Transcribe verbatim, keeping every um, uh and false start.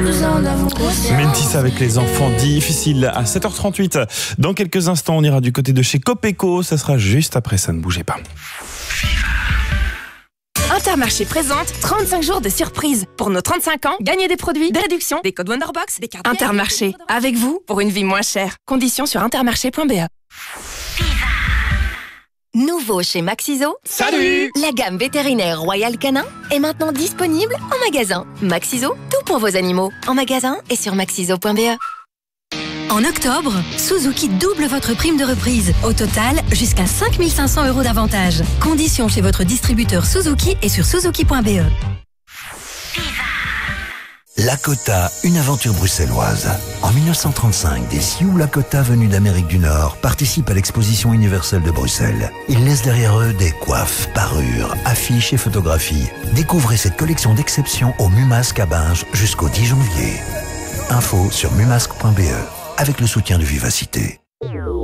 nous en avons conscience. Mentis avec les enfants difficiles à sept heures trente-huit. Dans quelques instants, on ira du côté de chez Copeco. Ça sera juste après ça, ne bougez pas. Intermarché présente trente-cinq jours de surprise. Pour nos trente-cinq ans, gagnez des produits, des réductions, des codes Wonderbox, des cartes. Intermarché, avec vous pour une vie moins chère. Conditions sur intermarché point b e. Nouveau chez Maxiso. Salut! La gamme vétérinaire Royal Canin est maintenant disponible en magasin. Maxiso, tout pour vos animaux. En magasin et sur maxiso point b e. En octobre, Suzuki double votre prime de reprise. Au total, jusqu'à cinq mille cinq cents euros d'avantage. Conditions chez votre distributeur Suzuki et sur suzuki point b e. Lakota, une aventure bruxelloise. En mille neuf cent trente-cinq, des Sioux Lakota venus d'Amérique du Nord participent à l'exposition universelle de Bruxelles. Ils laissent derrière eux des coiffes, parures, affiches et photographies. Découvrez cette collection d'exception au Mumasque à Binge jusqu'au dix janvier. Info sur mumasque point b e avec le soutien de Vivacité.